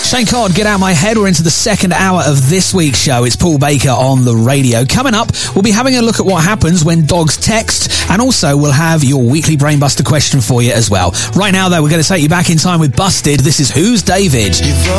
Shane Codd, Get Out My Head. We're into the second hour of this week's show. It's Paul Baker on the radio. Coming up, we'll be having a look at what happens when dogs text, and also we'll have your weekly Brainbuster question for you as well. Right now, though, we're going to take you back in time with Busted. This is Who's David?